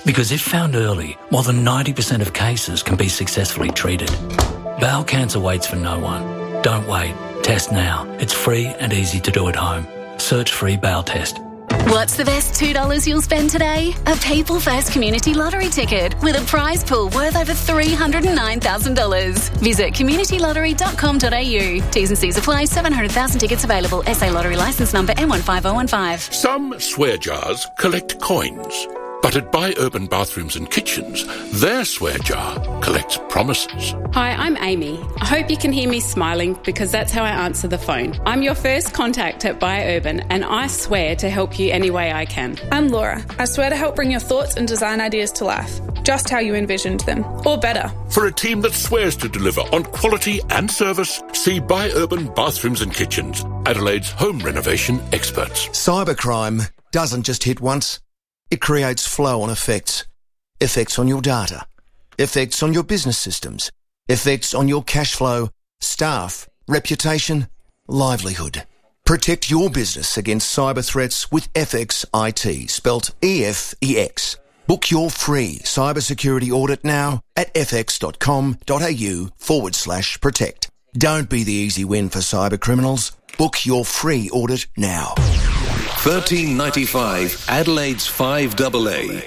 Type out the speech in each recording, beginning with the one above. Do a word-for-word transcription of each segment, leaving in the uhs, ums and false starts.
Because if found early, more than ninety percent of cases can be successfully treated. Bowel cancer waits for no one. Don't wait. Test now. It's free and easy to do at home. Search free bowel test. What's the best two dollars you'll spend today? A People First Community Lottery ticket with a prize pool worth over three hundred nine thousand dollars. Visit community lottery dot com dot a u. T's and C's apply. seven hundred thousand tickets available. S A Lottery licence number N one five oh one five. Some swear jars collect coins. But at Buy Urban Bathrooms and Kitchens, their swear jar collects promises. Hi, I'm Amy. I hope you can hear me smiling because that's how I answer the phone. I'm your first contact at Buy Urban and I swear to help you any way I can. I'm Laura. I swear to help bring your thoughts and design ideas to life, just how you envisioned them, or better. For a team that swears to deliver on quality and service, see Buy Urban Bathrooms and Kitchens, Adelaide's home renovation experts. Cybercrime doesn't just hit once. It creates flow-on effects. Effects on your data. Effects on your business systems. Effects on your cash flow, staff, reputation, livelihood. Protect your business against cyber threats with F X I T, spelt E F E X. Book your free cybersecurity audit now at fx.com.au forward slash protect. Don't be the easy win for cyber criminals. Book your free audit now. thirteen ninety-five Adelaide's five A A.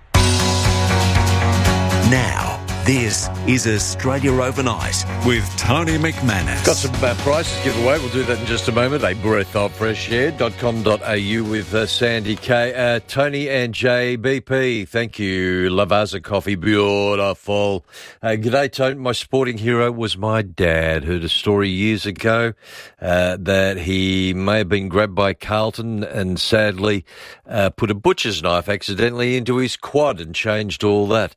Now, this is Australia Overnight with Tony McManus. Got some uh, prices giveaway. We'll do that in just a moment. A breath of fresh air dot com dot a u with uh, Sandy K. Uh, Tony and J B P, thank you. Lavazza coffee, beautiful. Uh, g'day, Tony. My sporting hero was my dad. Heard a story years ago uh, that he may have been grabbed by Carlton and sadly uh, put a butcher's knife accidentally into his quad and changed all that.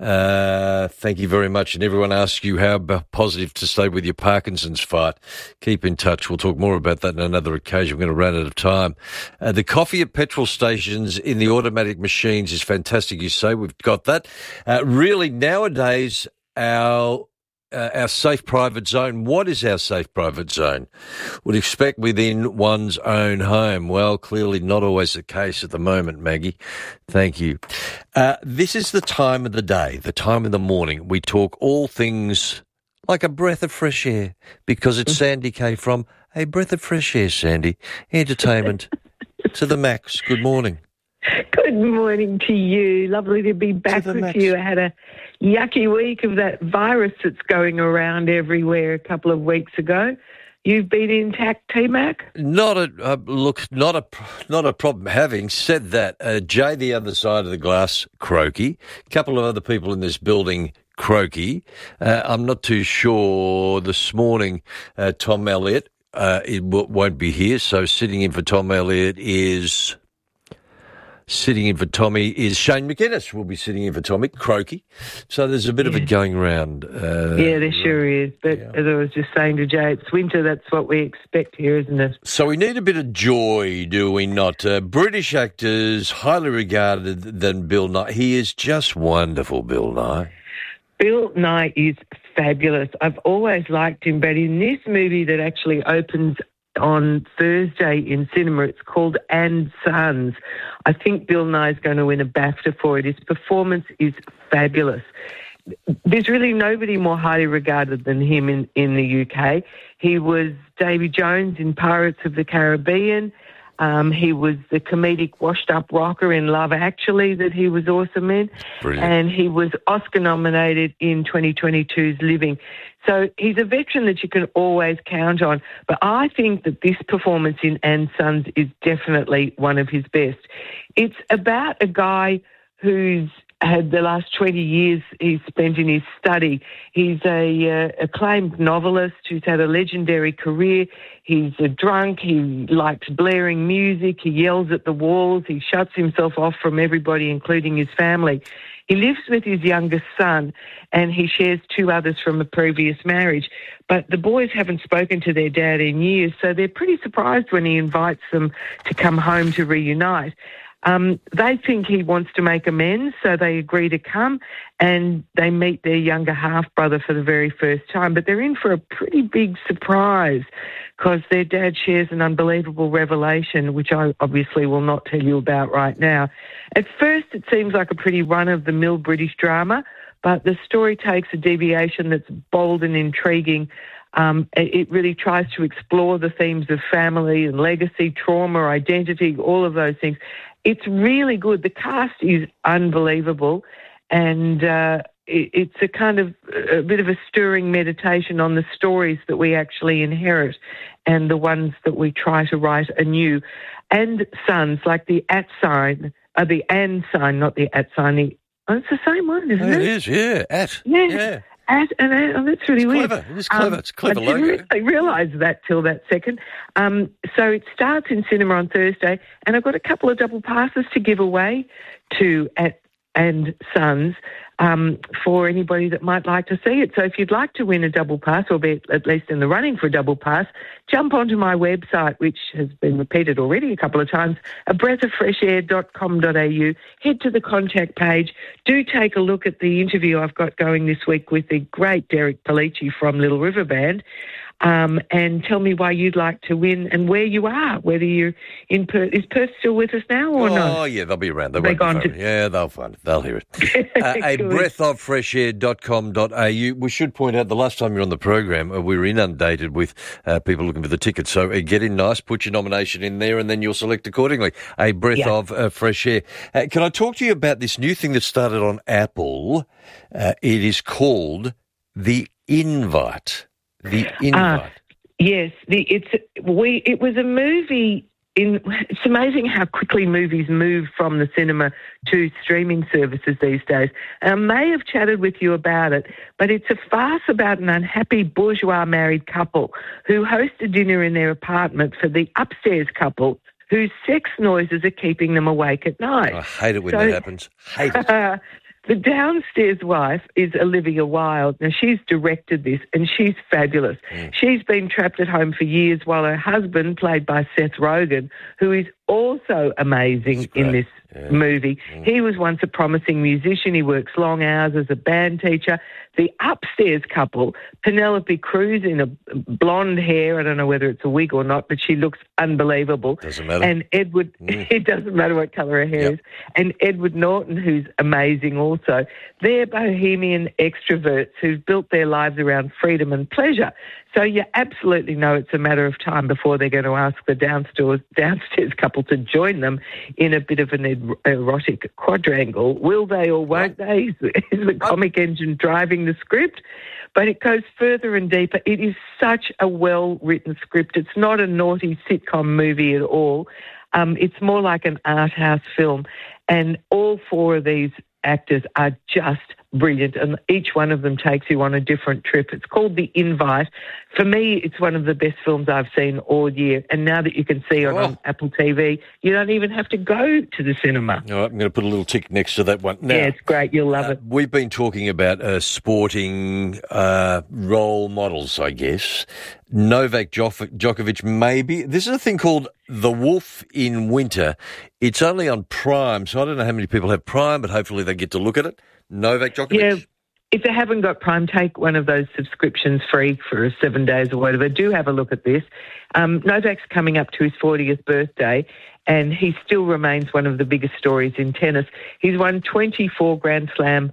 Uh, Thank you very much. And everyone asks you how positive to stay with your Parkinson's fight. Keep in touch. We'll talk more about that on another occasion. We're going to run out of time. Uh, the coffee at petrol stations in the automatic machines is fantastic, you say. We've got that. Uh, really, nowadays, our Uh, our safe private zone. What is our safe private zone? Would expect within one's own home. Well, clearly not always the case at the moment, Maggie. Thank you. Uh, this is the time of the day, the time of the morning. We talk all things like a breath of fresh air because it's Sandy K from A Breath of Fresh Air, Sandy. Entertainment to the max. Good morning. Good morning to you. Lovely to be back to with max. you. I had a yucky week of that virus that's going around everywhere a couple of weeks ago. You've been intact, T-Mac? Not a uh, look, not a not a problem. Having said that, uh, Jay, the other side of the glass, croaky. A couple of other people in this building, croaky. Uh, I'm not too sure. This morning, uh, Tom Elliott uh, it w- won't be here, so sitting in for Tom Elliott is. Sitting in for Tommy is Shane McInnes. Will be sitting in for Tommy, croaky. So there's a bit yeah. of it going around. Uh, yeah, there sure is. But yeah. as I was just saying to Jay, it's winter. That's what we expect here, isn't it? So we need a bit of joy, do we not? Uh, British actors, highly regarded than Bill Nye. He is just wonderful, Bill Nye. Bill Nye is fabulous. I've always liked him, but in this movie that actually opens on Thursday in cinema, it's called And Sons. I think Bill Nye is going to win a BAFTA for it. His performance is fabulous. There's really nobody more highly regarded than him in, in the U K. He was Davy Jones in Pirates of the Caribbean. Um, he was the comedic washed-up rocker in Love Actually that he was awesome in. Brilliant. And he was Oscar-nominated in twenty twenty-two's Living. So he's a veteran that you can always count on. But I think that this performance in And Sons is definitely one of his best. It's about a guy who's had the last twenty years he's spent in his study. He's a uh, acclaimed novelist who's had a legendary career. He's a drunk. He likes blaring music. He yells at the walls. He shuts himself off from everybody, including his family. He lives with his youngest son, and he shares two others from a previous marriage. But the boys haven't spoken to their dad in years, so they're pretty surprised when he invites them to come home to reunite. Um, they think he wants to make amends, so they agree to come, and they meet their younger half-brother for the very first time. But they're in for a pretty big surprise because their dad shares an unbelievable revelation, which I obviously will not tell you about right now. At first, it seems like a pretty run-of-the-mill British drama, but the story takes a deviation that's bold and intriguing. Um, it really tries to explore the themes of family and legacy, trauma, identity, all of those things. It's really good. The cast is unbelievable, and uh, it, it's a kind of a bit of a stirring meditation on the stories that we actually inherit and the ones that we try to write anew. And Sons, like the at sign, uh, the and sign, not the at sign. The, oh, it's the same one, isn't it? It is, yeah, at. Yeah. yeah. At, and at, oh, that's really it's weird. Clever. It is clever. Um, it's a clever I logo. didn't really realise that till that second. Um, so it starts in cinema on Thursday, and I've got a couple of double passes to give away to At and Sons um, for anybody that might like to see it. So if you'd like to win a double pass, or be at least in the running for a double pass, jump onto my website, which has been repeated already a couple of times, a breath of fresh air dot com dot a u. Head to the contact page. Do take a look at the interview I've got going this week with the great Derek Pellicci from Little River Band. Um, and tell me why you'd like to win and where you are, whether you're in Perth. Is Perth still with us now or oh, not? Oh, yeah, they'll be around. They They won't be gone far. to- Yeah, they'll find it. They'll hear it. uh, a breath of fresh air dot com dot a u. We should point out the last time you were on the program, uh, we were inundated with uh, people looking for the tickets. So uh, get in nice, put your nomination in there, and then you'll select accordingly. A breath Yeah. of uh, fresh air. Uh, can I talk to you about this new thing that started on Apple? Uh, it is called The Invite. The Invite. Yes, the, it's we. It was a movie. In, it's amazing how quickly movies move from the cinema to streaming services these days. And I may have chatted with you about it, but it's a farce about an unhappy bourgeois married couple who host a dinner in their apartment for the upstairs couple whose sex noises are keeping them awake at night. I hate it when So- that happens. Hate it. The downstairs wife is Olivia Wilde. Now, she's directed this, and she's fabulous. Mm. She's been trapped at home for years while her husband, played by Seth Rogen, who is also amazing That's great. in this Yeah. movie. Mm. He was once a promising musician. He works long hours as a band teacher. The upstairs couple, Penelope Cruz in a blonde hair, I don't know whether it's a wig or not, but she looks unbelievable. Doesn't matter. And Edward, Mm. it doesn't matter what colour her hair Yep. is. And Edward Norton, who's amazing also. They're bohemian extroverts who've built their lives around freedom and pleasure. So you absolutely know it's a matter of time before they're going to ask the downstairs, downstairs couple to join them in a bit of an er- erotic quadrangle. Will they or won't they? Is, is the comic engine driving the script? But it goes further and deeper. It is such a well-written script. It's not a naughty sitcom movie at all. Um, it's more like an art house film. And all four of these actors are just brilliant, and each one of them takes you on a different trip. It's called The Invite. For me, it's one of the best films I've seen all year, and now that you can see it Oh. on Apple T V, you don't even have to go to the cinema. All right, I'm going to put a little tick next to that one. Now, Yeah, it's great. You'll love uh, it. we've been talking about uh, sporting uh, role models, I guess. Novak Djok- Djokovic, maybe. This is a thing called The Wolf in Winter. It's only on Prime, so I don't know how many people have Prime, but hopefully they get to look at it. Novak Djokovic. Yeah. If they haven't got Prime, take one of those subscriptions free for seven days or whatever. Do have a look at this. Um, Novak's coming up to his fortieth birthday, and he still remains one of the biggest stories in tennis. He's won twenty-four Grand Slam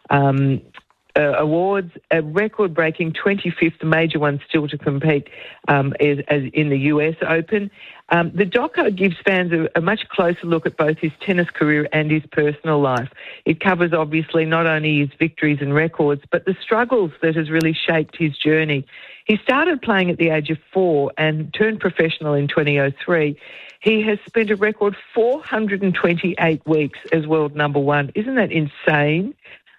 um, uh, awards, a record-breaking twenty-fifth major one still to compete um, as, as in the U S Open. Um, the doco gives fans a, a much closer look at both his tennis career and his personal life. It covers, obviously, not only his victories and records, but the struggles that has really shaped his journey. He started playing at the age of four and turned professional in two thousand three. He has spent a record four hundred twenty-eight weeks as world number one. Isn't that insane?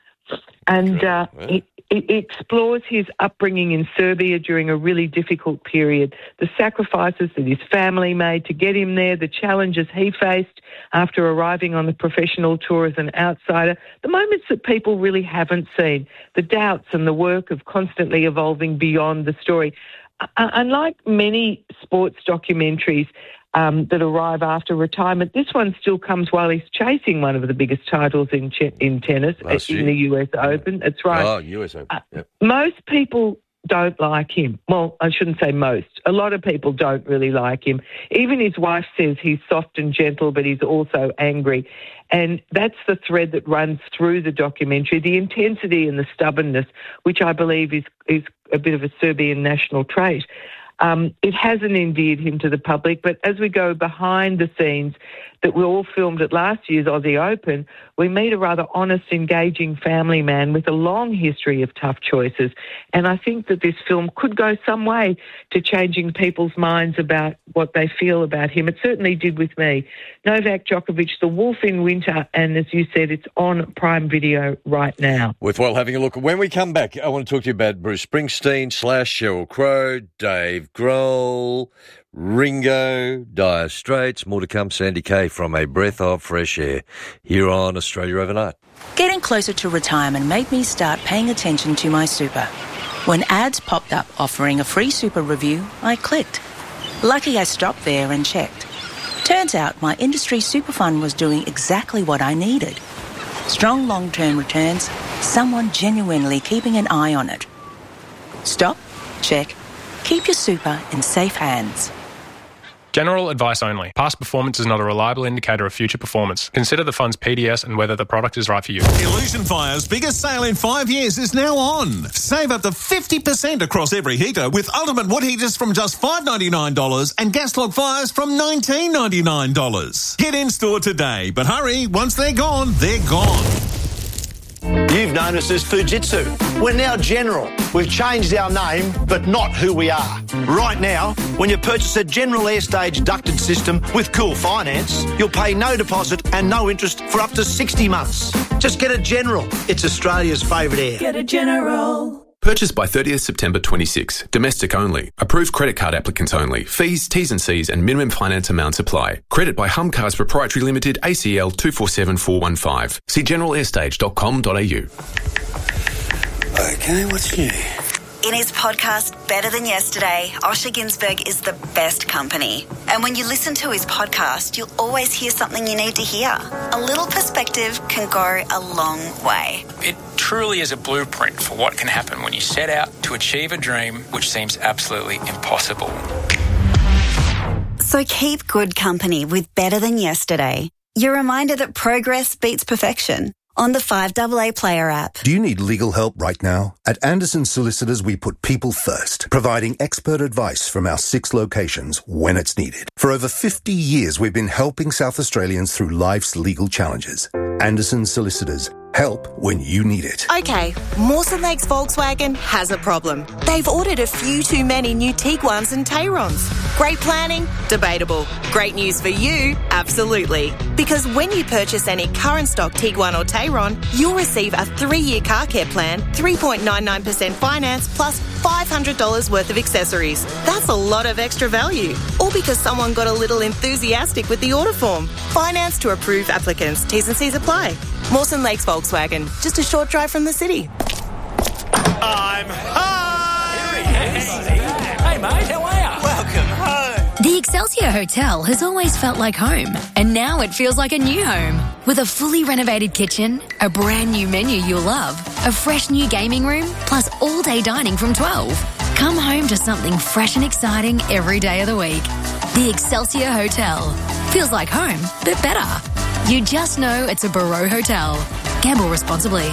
And uh, it, it explores his upbringing in Serbia during a really difficult period, the sacrifices that his family made to get him there, the challenges he faced after arriving on the professional tour as an outsider, the moments that people really haven't seen, the doubts and the work of constantly evolving beyond the story. Uh, unlike many sports documentaries, um, that arrive after retirement. This one still comes while he's chasing one of the biggest titles in ch- in tennis, Last in year. the U S Open. That's right. Oh, U S Open. Uh, Yep. Most people don't like him. Well, I shouldn't say most. A lot of people don't really like him. Even his wife says he's soft and gentle, but he's also angry. And that's the thread that runs through the documentary, the intensity and the stubbornness, which I believe is, is a bit of a Serbian national trait. Um, it hasn't endeared him to the public, but as we go behind the scenes that were all filmed at last year's Aussie Open, we meet a rather honest, engaging family man with a long history of tough choices. And I think that this film could go some way to changing people's minds about what they feel about him. It certainly did with me. Novak Djokovic, The Wolf in Winter, and as you said, it's on Prime Video right now. Worthwhile having a look. When we come back, I want to talk to you about Bruce Springsteen slash Sheryl Crow, Dave Grohl, Ringo, Dire Straits. More to come. Sandy Kay from A Breath of Fresh Air here on Australia Overnight. Getting closer to retirement made me start paying attention to my super. When ads popped up offering a free super review, I clicked. Lucky I stopped there and checked. Turns out my industry super fund was doing exactly what I needed. Strong long-term returns, someone genuinely keeping an eye on it. Stop, check, keep your super in safe hands. General advice only. Past performance is not a reliable indicator of future performance. Consider the fund's P D S and whether the product is right for you. Illusion Fire's biggest sale in five years is now on. Save up to fifty percent across every heater with ultimate wood heaters from just five dollars ninety-nine dollars and gas log fires from nineteen dollars ninety-nine. Get in store today, but hurry, once they're gone, they're gone. You've known us as Fujitsu. We're now General. We've changed our name, but not who we are. Right now, when you purchase a General Airstage ducted system with Cool Finance, you'll pay no deposit and no interest for up to sixty months. Just get a General. It's Australia's favourite air. Get a General. Purchased by thirtieth September twenty-six. Domestic only. Approved credit card applicants only. Fees, T's and C's and minimum finance amounts apply. Credit by Hum Cars Proprietary Limited, A C L two four seven four one five. See general airstage dot com dot a u. Okay, what's new? In his podcast, Better Than Yesterday, Osher Ginsberg is the best company. And when you listen to his podcast, you'll always hear something you need to hear. A little perspective can go a long way. It truly is a blueprint for what can happen when you set out to achieve a dream which seems absolutely impossible. So keep good company with Better Than Yesterday. Your reminder that progress beats perfection. On the five A A Player app. Do you need legal help right now? At Anderson Solicitors, we put people first, providing expert advice from our six locations when it's needed. For over fifty years, we've been helping South Australians through life's legal challenges. Anderson Solicitors. Help when you need it. Okay, Mawson Lakes Volkswagen has a problem. They've ordered a few too many new Tiguans and Tayrons. Great planning? Debatable. Great news for you? Absolutely. Because when you purchase any current stock Tiguan or Tayron, you'll receive a three-year car care plan, three point nine nine percent finance plus five hundred dollars worth of accessories. That's a lot of extra value. All because someone got a little enthusiastic with the order form. Finance to approved applicants. T's and C's apply. Mawson Lakes Volkswagen, just a short drive from the city. I'm home! Hey, mate, how are you? Welcome home. The Excelsior Hotel has always felt like home, and now it feels like a new home. With a fully renovated kitchen, a brand new menu you'll love, a fresh new gaming room, plus all-day dining from twelve. Come home to something fresh and exciting every day of the week. The Excelsior Hotel. Feels like home, but better. You just know it's a Barreau Hotel. Gamble responsibly.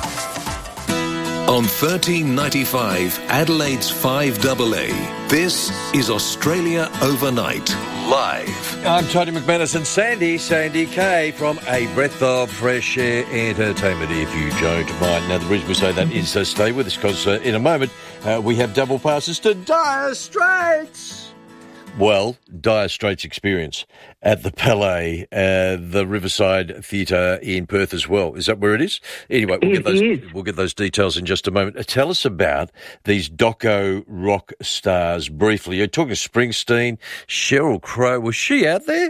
On thirteen ninety-five, Adelaide's five A A, this is Australia Overnight, live. I'm Tony McManus and Sandy, Sandy Kay from A Breath of Fresh Air Entertainment, if you don't mind. Now, the reason we say that is uh, stay with us, because uh, in a moment uh, we have double passes to Dire Straits. Well, Dire Straits experience at the Palais, uh, the Riverside Theatre in Perth as well. Is that where it is? Anyway, we'll, it get those, is. we'll get those details in just a moment. Uh, tell us about these doco rock stars briefly. You're talking Springsteen, Sheryl Crow. Was she out there?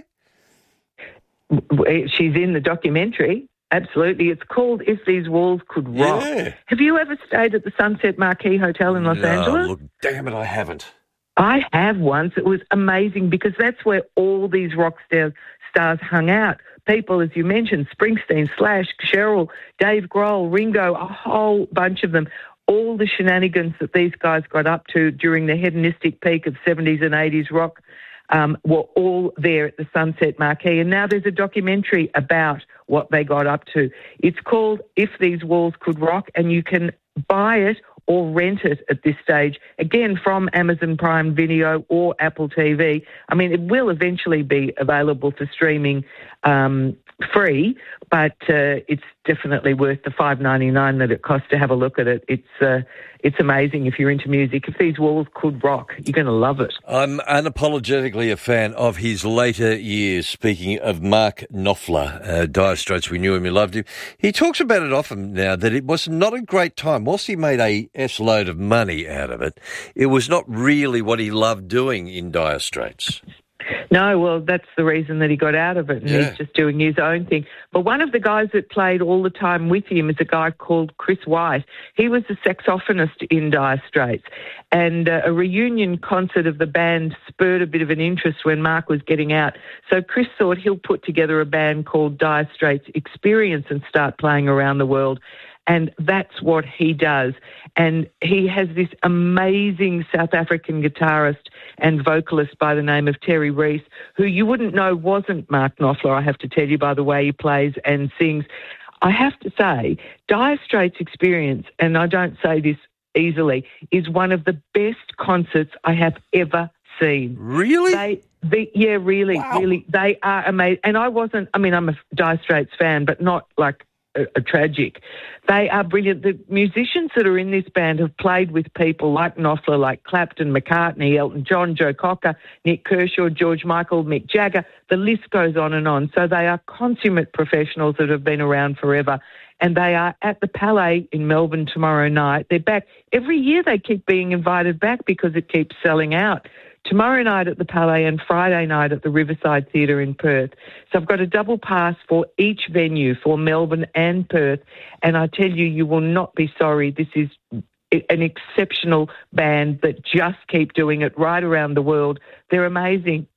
She's in the documentary. Absolutely. It's called If These Walls Could Rock. Yeah. Have you ever stayed at the Sunset Marquis Hotel in Los no, Angeles? Look, damn it, I haven't. I have once. It was amazing because that's where all these rock stars, stars hung out. People, as you mentioned, Springsteen, Slash, Cheryl, Dave Grohl, Ringo, a whole bunch of them. All the shenanigans that these guys got up to during the hedonistic peak of seventies and eighties rock um, were all there at the Sunset Marquee. And now there's a documentary about what they got up to. It's called If These Walls Could Rock, and you can buy it or rent it at this stage, again, from Amazon Prime Video or Apple T V. I mean, it will eventually be available for streaming um, free, but uh, it's definitely worth the five dollars and ninety-nine cents that it costs to have a look at it. It's uh, it's amazing if you're into music. If These Walls Could Rock, you're going to love it. I'm unapologetically a fan of his later years. Speaking of Mark Knopfler, uh, Dire Straits, we knew him, we loved him. He talks about it often now that it was not a great time. Whilst he made a S-load of money out of it, it was not really what he loved doing in Dire Straits. No, well, that's the reason that he got out of it, and Yeah. he's just doing his own thing. But one of the guys that played all the time with him is a guy called Chris White. He was the saxophonist in Dire Straits, and uh, a reunion concert of the band spurred a bit of an interest when Mark was getting out. So Chris thought he'll put together a band called Dire Straits Experience and start playing around the world. And that's what he does. And he has this amazing South African guitarist and vocalist by the name of Terry Reese, who you wouldn't know wasn't Mark Knopfler, I have to tell you, by the way he plays and sings. I have to say, Dire Straits Experience, and I don't say this easily, is one of the best concerts I have ever seen. Really? They, the, yeah, really, Wow. really. They are amazing. And I wasn't, I mean, I'm a Dire Straits fan, but not like a, a tragic. They are brilliant. The musicians that are in this band have played with people like Knopfler, like Clapton, McCartney, Elton John, Joe Cocker, Nick Kershaw, George Michael, Mick Jagger. The list goes on and on. So they are consummate professionals that have been around forever. And they are at the Palais in Melbourne tomorrow night. They're back. Every year they keep being invited back because it keeps selling out. Tomorrow night at the Palais and Friday night at the Riverside Theatre in Perth. So I've got a double pass for each venue, for Melbourne and Perth. And I tell you, you will not be sorry. This is an exceptional band that just keep doing it right around the world. They're amazing.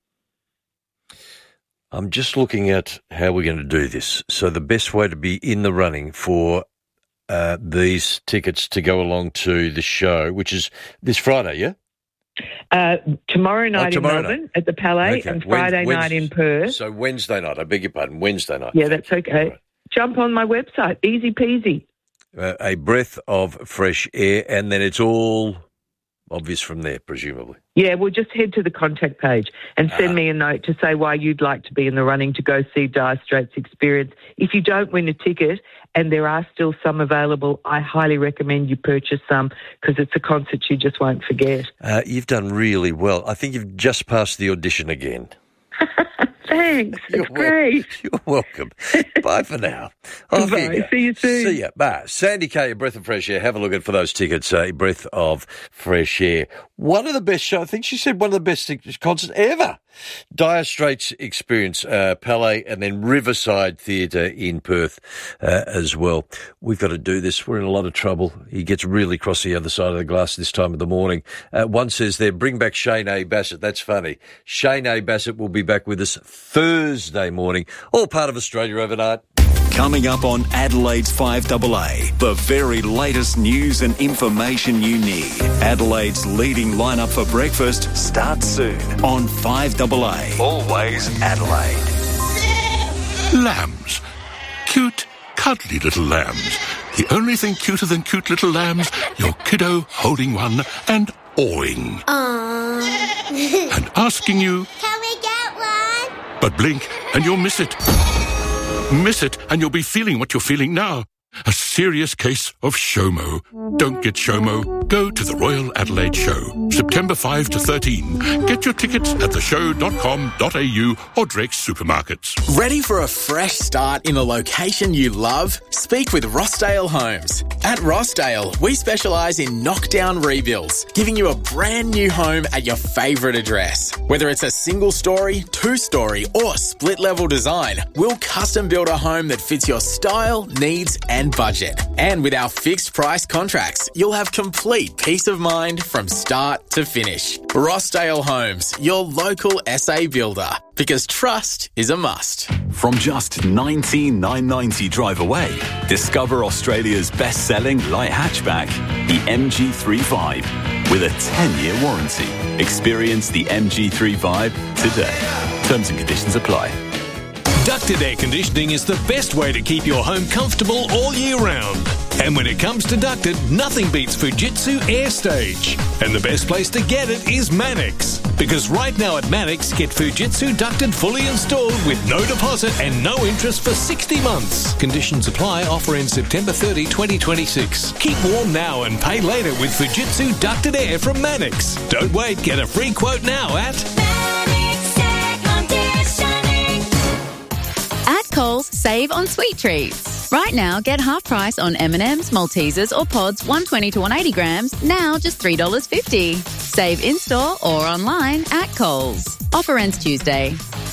I'm just looking at how we're going to do this. So the best way to be in the running for uh, these tickets to go along to the show, which is this Friday, yeah? Uh, tomorrow night Oh, tomorrow in Melbourne night. at the Palais Okay. and Friday Wed- night Wednes- in Perth. So Wednesday night, I beg your pardon, Wednesday night. Yeah, that's okay. Jump on my website, easy peasy. Uh, a breath of fresh air, and then it's all obvious from there, presumably. Yeah, well, just head to the contact page and send Ah. me a note to say why you'd like to be in the running to go see Dire Straits Experience. If you don't win a ticket, and there are still some available, I highly recommend you purchase some because it's a concert you just won't forget. Uh, you've done really well. I think you've just passed the audition again. Thanks. You're It's great. You're welcome. Bye for now. Off Bye. you go. See you soon. See ya. Bye. Sandy Kay, A Breath of Fresh Air. Have a look at for those tickets. A Breath of Fresh Air. One of the best shows. I think she said one of the best concerts ever. Dire Straits Experience, uh, Palais, and then Riverside Theatre in Perth uh, as well. We've got to do this. We're in a lot of trouble. He gets really across the other side of the glass this time of the morning. Uh, one says there, bring back Shane A. Bassett. That's funny. Shane A. Bassett will be back with us Thursday morning. All part of Australia Overnight. Coming up on Adelaide's five A A, the very latest news and information you need. Adelaide's leading lineup for breakfast starts soon on five A A. Always Adelaide. Lambs. Cute, cuddly little lambs. The only thing cuter than cute little lambs, your kiddo holding one and awing. Aww. And asking you, Can we get one? but blink and you'll miss it. Miss it and you'll be feeling what you're feeling now. A serious case of SHOMO. Don't get SHOMO. Go to the Royal Adelaide Show, September fifth to thirteenth. Get your tickets at the show dot com dot a u or Drake's supermarkets. Ready for a fresh start in a location you love? Speak with Rossdale Homes. At Rossdale, we specialise in knockdown rebuilds, giving you a brand new home at your favourite address. Whether it's a single story, two story or split level design, we'll custom build a home that fits your style, needs and budget. budget. And with our fixed price contracts, you'll have complete peace of mind from start to finish. Rossdale Homes, your local S A builder. Because trust is a must. From just nineteen thousand nine hundred ninety dollars drive away, discover Australia's best-selling light hatchback, the M G three Vibe, with a ten-year warranty. Experience the M G three Vibe today. Terms and conditions apply. Ducted air conditioning is the best way to keep your home comfortable all year round. And when it comes to ducted, nothing beats Fujitsu AirStage. And the best place to get it is Manix. Because right now at Manix, get Fujitsu ducted fully installed with no deposit and no interest for sixty months. Conditions apply. Offer ends September thirtieth, twenty twenty-six. Keep warm now and pay later with Fujitsu ducted air from Manix. Don't wait. Get a free quote now at At Coles, save on sweet treats. Right now, get half price on M and M's, Maltesers or Pods one twenty to one eighty grams, now just three dollars fifty. Save in-store or online at Coles. Offer ends Tuesday.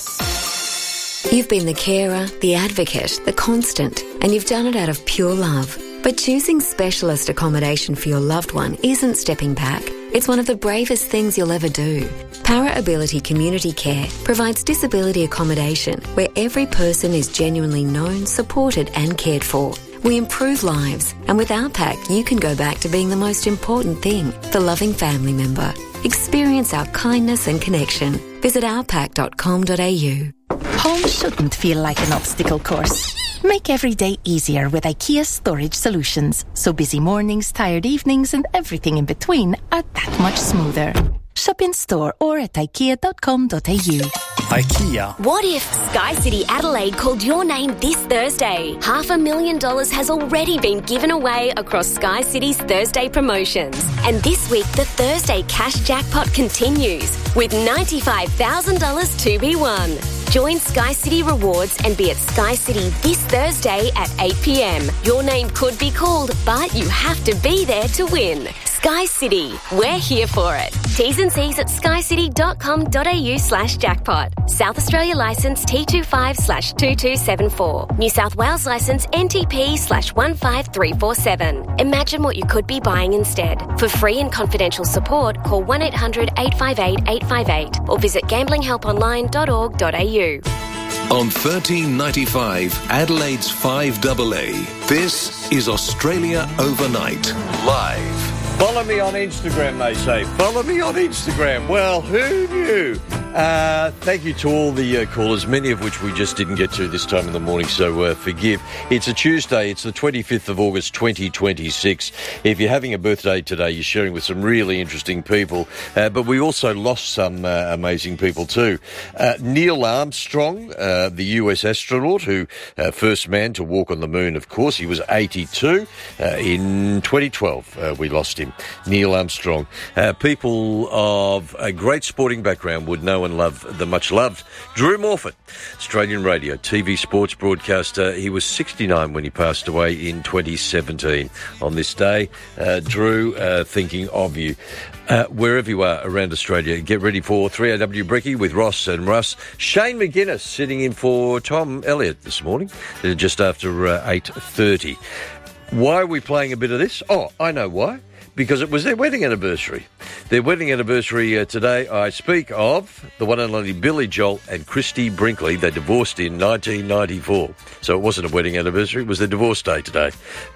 You've been the carer, the advocate, the constant, and you've done it out of pure love. But choosing specialist accommodation for your loved one isn't stepping back. It's one of the bravest things you'll ever do. Para Ability Community Care provides disability accommodation where every person is genuinely known, supported and cared for. We improve lives, and with our pack you can go back to being the most important thing, the loving family member. Experience our kindness and connection. Visit our pack dot com dot a u. Home shouldn't feel like an obstacle course. Make every day easier with IKEA Storage Solutions, so busy mornings, tired evenings and everything in between are that much smoother. Shop in store or at ikea dot com dot a u. IKEA. What if Sky City Adelaide called your name this Thursday? Half a million dollars has already been given away across Sky City's Thursday promotions. And this week, the Thursday cash jackpot continues with ninety-five thousand dollars to be won. Join Sky City Rewards and be at Sky City this Thursday at eight p m. Your name could be called, but you have to be there to win. Sky City, we're here for it. T's and C's at sky city dot com dot a u slash jackpot. South Australia licence T twenty-five slash two two seven four. New South Wales licence N T P slash one five three four seven. Imagine what you could be buying instead. For free and confidential support, call one eight hundred eight five eight eight five eight or visit gambling help online dot org dot a u. On thirteen ninety-five, Adelaide's five double A, this is Australia Overnight, live. Follow me on Instagram, they say. Follow me on Instagram. Well, who knew? Uh, thank you to all the uh, callers, many of which we just didn't get to this time in the morning, so uh, forgive. It's a Tuesday. It's the twenty-fifth of August, twenty twenty-six. If you're having a birthday today, you're sharing with some really interesting people. Uh, but we also lost some uh, amazing people too. Uh, Neil Armstrong, uh, the U S astronaut, who uh, first man to walk on the moon, of course. He was eighty-two. Uh, in twenty twelve, uh, we lost him. Neil Armstrong. Uh, people of a great sporting background would know and love the much-loved Drew Morfitt, Australian radio, T V sports broadcaster. He was sixty-nine when he passed away in twenty seventeen. On this day, uh, Drew, uh, thinking of you. Uh, wherever you are around Australia, get ready for three A W Brekkie with Ross and Russ. Shane McGuinness sitting in for Tom Elliott this morning, uh, just after uh, eight thirty. Why are we playing a bit of this? Oh, I know why. Because it was their wedding anniversary. Their wedding anniversary uh, today, I speak of the one and only Billy Joel and Christy Brinkley. They divorced in nineteen ninety-four. So it wasn't a wedding anniversary, it was their divorce day today.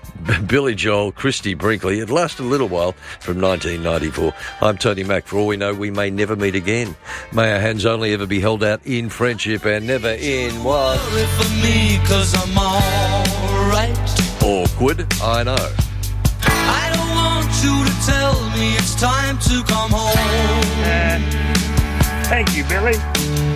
Billy Joel, Christy Brinkley. It lasted a little while from nineteen ninety-four. I'm Tony Mack. For all we know, we may never meet again. May our hands only ever be held out in friendship and never in one. Sorry for me, 'cause I'm all right. Awkward, I know. I don't want you to tell me it's time to come home. Uh, thank you, Billy.